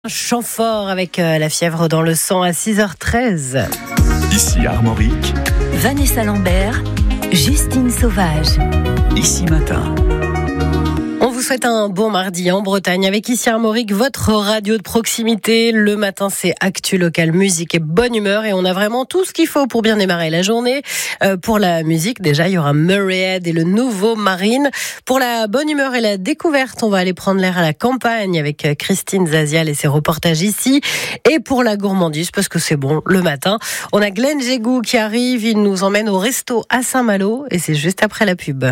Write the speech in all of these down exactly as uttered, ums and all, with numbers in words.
Un chant fort avec euh, la fièvre dans le sang à six heures treize. Ici Armorique. Vanessa Lambert, Justine Sauvage. Ici Matin. On vous souhaite un bon mardi en Bretagne avec Ici Armorique, votre radio de proximité. Le matin, c'est actu local, musique et bonne humeur. Et on a vraiment tout ce qu'il faut pour bien démarrer la journée. Euh, pour la musique, déjà, il y aura Murrayhead et le nouveau Marine. Pour la bonne humeur et la découverte, on va aller prendre l'air à la campagne avec Christine Zazial et ses reportages ici. Et pour la gourmandise, parce que c'est bon, le matin, on a Glenn Jégou qui arrive. Il nous emmène au resto à Saint-Malo et c'est juste après la pub.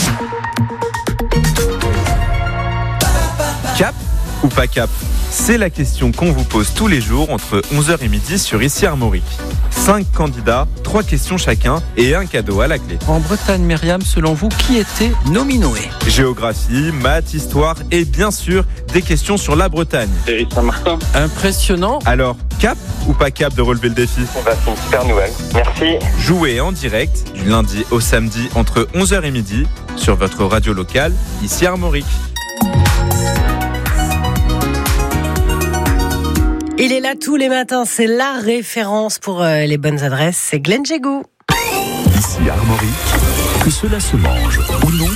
Cap ou pas cap ? C'est la question qu'on vous pose tous les jours entre onze heures et midi sur Ici Armorique. Cinq candidats, trois questions chacun et un cadeau à la clé. En Bretagne, Myriam, selon vous, qui était nominé ? Géographie, maths, histoire et bien sûr des questions sur la Bretagne. Thierry Saint-Martin. Impressionnant. Alors, cap ou pas cap de relever le défi ? On va c'est une super nouvelle. Merci. Jouez en direct du lundi au samedi entre onze heures et midi sur votre radio locale Ici Armorique. Il est là tous les matins, c'est la référence pour euh, les bonnes adresses, c'est Glenn Jégou. Ici Armorique. Que cela se mange ou non,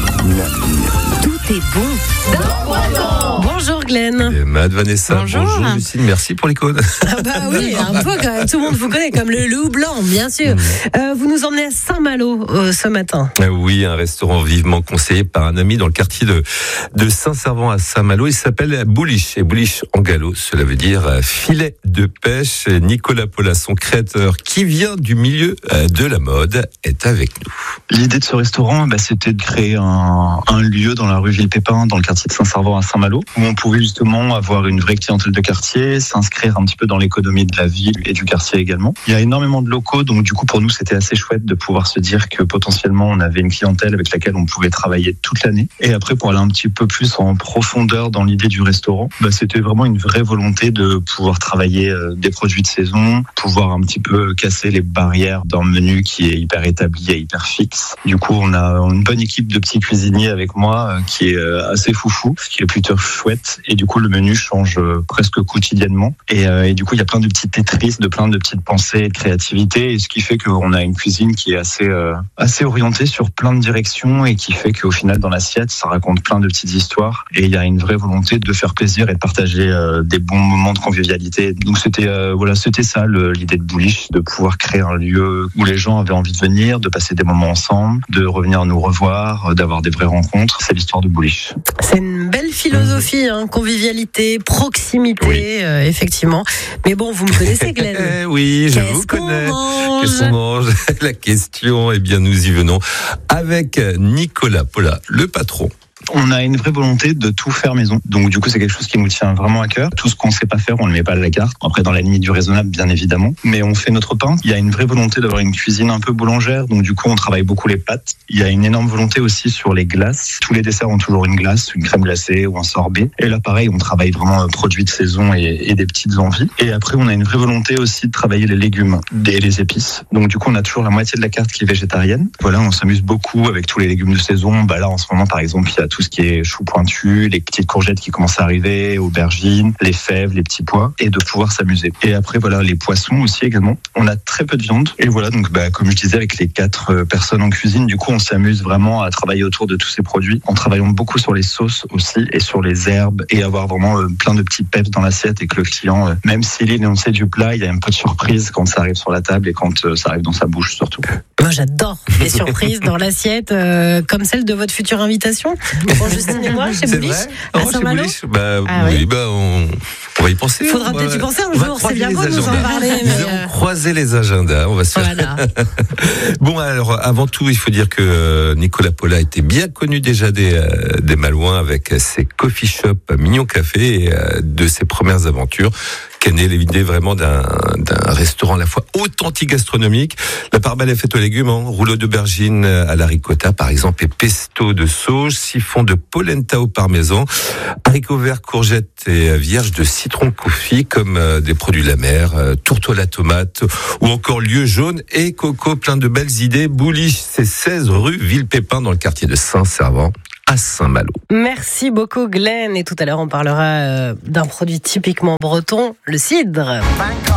mmh, Tout est bon dans Bonjour Glenn. Et Mad Vanessa, bonjour. bonjour Justine, merci pour l'icône. Ah bah oui, un peu quand même, tout le monde vous connaît comme le loup blanc, bien sûr. Mmh. Euh, vous nous emmenez à Saint-Malo euh, ce matin. Oui, un restaurant vivement conseillé par un ami dans le quartier de, de Saint-Servant à Saint-Malo. Il s'appelle Boulich. Et Boulich en gallo, cela veut dire filet de pêche. Nicolas Paula, son créateur, qui vient du milieu de la mode, est avec nous. L'idée de ce restaurant, bah, c'était de créer un, un lieu dans la rue Villepépin, dans le quartier de Saint-Servant à Saint-Malo, où on pouvait justement avoir une vraie clientèle de quartier, s'inscrire un petit peu dans l'économie de la ville et du quartier également. Il y a énormément de locaux, donc du coup pour nous c'était assez chouette de pouvoir se dire que potentiellement on avait une clientèle avec laquelle on pouvait travailler toute l'année. Et après pour aller un petit peu plus en profondeur dans l'idée du restaurant, bah, c'était vraiment une vraie volonté de pouvoir travailler euh, des produits de saison, pouvoir un petit peu casser les barrières d'un menu qui est hyper établi et hyper fixe. Du coup on a une bonne équipe de petits cuisiniers avec moi euh, qui est euh, assez foufou, ce qui est plutôt chouette. Et du coup, le menu change euh, presque quotidiennement. Et, euh, et du coup, il y a plein de petites Tetris, de plein de petites pensées et de créativité. Et ce qui fait qu'on a une cuisine qui est assez, euh, assez orientée sur plein de directions et qui fait qu'au final, dans l'assiette, ça raconte plein de petites histoires. Et il y a une vraie volonté de faire plaisir et de partager euh, des bons moments de convivialité. Donc, c'était, euh, voilà, c'était ça le, l'idée de Boulich, de pouvoir créer un lieu où les gens avaient envie de venir, de passer des moments ensemble, de revenir nous revoir, d'avoir des vraies rencontres. C'est l'histoire de Boulich. C'est une belle philosophie, hein, convivialité, proximité, oui. euh, effectivement. Mais bon, vous me connaissez, Glenn. Eh oui, je Qu'est-ce vous connais. Mange Qu'est-ce qu'on mange ? La question, eh bien, nous y venons avec Nicolas Paula, le patron. On a une vraie volonté de tout faire maison. Donc du coup, c'est quelque chose qui nous tient vraiment à cœur. Tout ce qu'on sait pas faire, on ne le met pas à la carte. Après, dans la limite du raisonnable, bien évidemment. Mais on fait notre pain. Il y a une vraie volonté d'avoir une cuisine un peu boulangère. Donc du coup, on travaille beaucoup les pâtes. Il y a une énorme volonté aussi sur les glaces. Tous les desserts ont toujours une glace, une crème glacée ou un sorbet. Et là, pareil, on travaille vraiment produits de saison et, et des petites envies. Et après, on a une vraie volonté aussi de travailler les légumes et les épices. Donc du coup, on a toujours la moitié de la carte qui est végétarienne. Voilà, on s'amuse beaucoup avec tous les légumes de saison. Bah là, en ce moment, par exemple, il y a tout ce qui est choux pointus, les petites courgettes qui commencent à arriver, aubergines, les fèves, les petits pois, et de pouvoir s'amuser. Et après, voilà, les poissons aussi également. On a très peu de viande. Et voilà, donc, bah, comme je disais, avec les quatre personnes en cuisine, du coup, on s'amuse vraiment à travailler autour de tous ces produits, en travaillant beaucoup sur les sauces aussi, et sur les herbes, et avoir vraiment euh, plein de petits peps dans l'assiette, et que le client, euh, même s'il est énoncé du plat, il y a un peu de surprise quand ça arrive sur la table, et quand euh, ça arrive dans sa bouche, surtout. Moi, j'adore les surprises dans l'assiette, euh, comme celle de votre future invitation. Pour Justine et moi, chez Boulich, à oh, Saint-Malo. Bah, ah, oui, oui. bah, on, on va y penser. Il faudra on peut-être va, y penser un jour, c'est bien beau de nous en parler. Nous Mais allons euh... croiser les agendas, on va se faire. Voilà. Bon, alors, avant tout, il faut dire que Nicolas Paula était bien connu déjà des, euh, des Malouins avec ses coffee shops Mignon Café et euh, de ses premières aventures. Qu'est née l'idée vraiment d'un, d'un restaurant à la fois authentique gastronomique. La part belle est faite aux légumes, hein. Rouleau d'aubergine à la ricotta, par exemple, et pesto de sauge, siphon de polenta au parmesan, haricots verts, courgettes et vierges de citron confit, comme euh, des produits de la mer, euh, tourteau à la tomate, ou encore lieu jaune et coco, plein de belles idées. Boulich, c'est seize rue Villepépin dans le quartier de Saint-Servant à Saint-Malo. Merci beaucoup Glenn, et tout à l'heure on parlera euh, d'un produit typiquement breton, le cidre.